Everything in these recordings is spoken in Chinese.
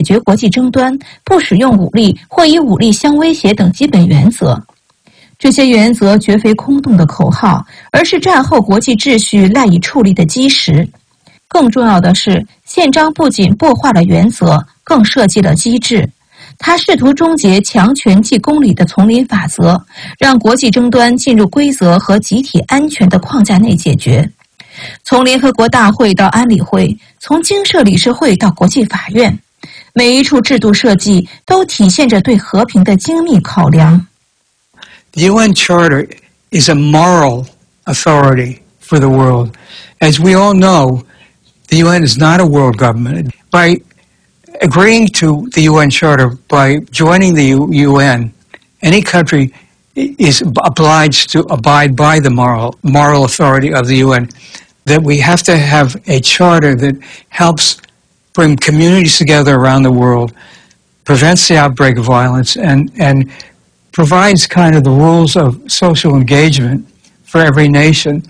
决国际争端、不使用武力或以武力相威胁等基本原则。这些原则绝非空洞的口号，而是战后国际秩序赖以矗立的基石。更重要的是，宪章不仅擘画了原则，更设计了机制。它试图终结强权即公理的丛林法则，让国际争端进入规则和集体安全的框架内解决。从联合国大会到安理会，从经社理事会到国际法院，每一处制度设计都体现着对和平的精密考量。 The UN Charter is a moral authority for the world. As we all know, the UN is not a world government. By agreeing to the UN Charter, by joining the UN, any country is obliged to abide by the moral authority of the UN. That we have to have a charter that helps bring communities together around the world, prevents the outbreak of violence, and provides kind of the rules of social engagement for every nation.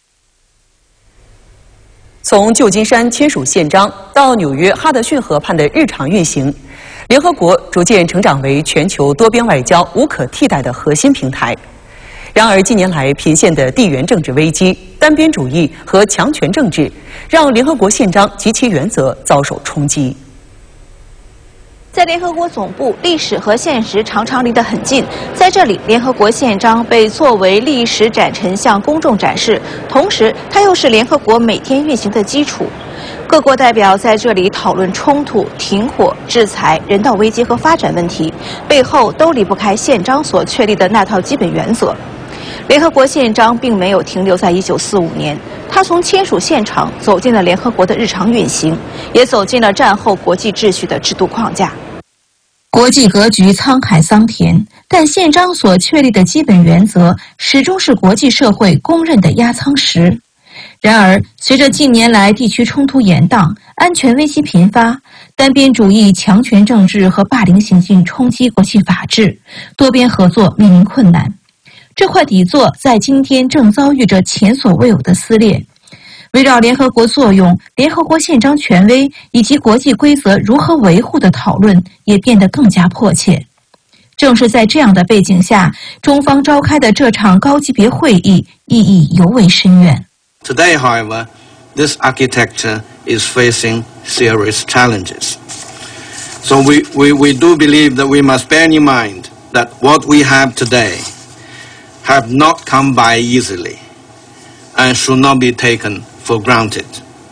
从旧金山签署宪章到纽约哈德逊河畔的日常运行，联合国逐渐成长为全球多边外交无可替代的核心平台。然而，近年来频现的地缘政治危机、单边主义和强权政治，让联合国宪章及其原则遭受冲击。 在联合国总部，历史和现实常常离得很近。在这里，联合国宪章被作为历史展陈向公众展示，同时它又是联合国每天运行的基础。各国代表在这里讨论冲突、停火、制裁、人道危机和发展问题，背后都离不开宪章所确立的那套基本原则。联合国宪章并没有停留在1945年，它从签署现场走进了联合国的日常运行，也走进了战后国际秩序的制度框架。国际格局沧海桑田，但宪章所确立的基本原则始终是国际社会公认的压舱石。然而，随着近年来地区冲突延宕、安全危机频发、单边主义、强权政治和霸凌行径冲击国际法治，多边合作面临困难。这块底座在今天正遭遇着前所未有的撕裂。围绕联合国作用、联合国宪章权威以及国际规则如何维护的讨论也变得更加迫切。正是在这样的背景下，中方召开的这场高级别会议意义尤为深远。 Today, however, this architecture is facing serious challenges. So we do believe that we must bear in mind that what we have today have not come by easily and should not be taken for granted.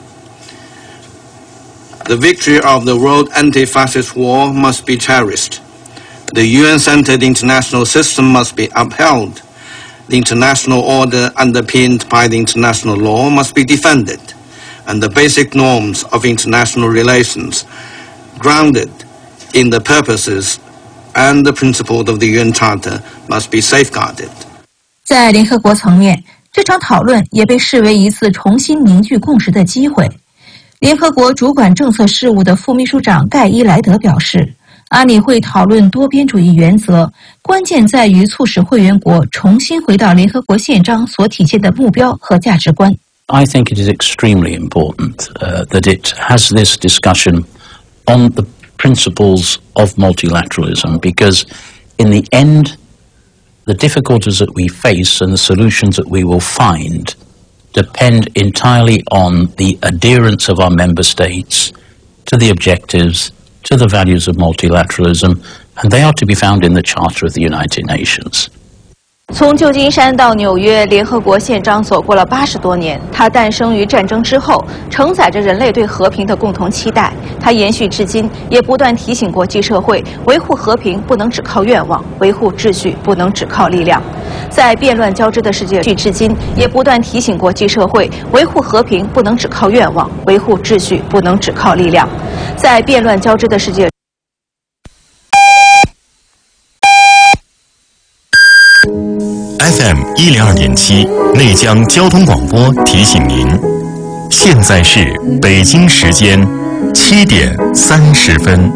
The victory of the world anti-fascist war must be cherished. The UN-centered international system must be upheld. The international order underpinned by the international law must be defended, and the basic norms of international relations, grounded in the purposes and the principles of the UN Charter, must be safeguarded. 在联合国层面，这场讨论也被视为一次重新凝聚共识的机会。联合国主管政策事务的副秘书长盖伊莱德表示，安理会讨论多边主义原则，关键在于促使会员国重新回到联合国宪章所体现的目标和价值观。 I think it is extremely important that it has this discussion on the principles of multilateralism, because in the end, the difficulties that we face and the solutions that we will find depend entirely on the adherence of our member states to the objectives, to the values of multilateralism, and they are to be found in the Charter of the United Nations. 从旧金山到纽约，联合国宪章走过了80多年。它诞生于战争之后，承载着人类对和平的共同期待。它延续至今，也不断提醒国际社会，维护和平不能只靠愿望，维护秩序不能只靠力量。在变乱交织的世界，至今也不断提醒国际社会，维护和平不能只靠愿望，维护秩序不能只靠力量。在变乱交织的世界。 FM 102.7内江交通广播提醒您，现在是北京时间7点30分。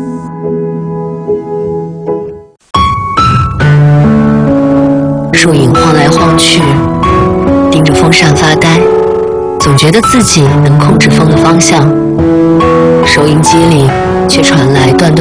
树影晃来晃去，盯着风扇发呆，总觉得自己能控制风的方向。收音机里却传来断断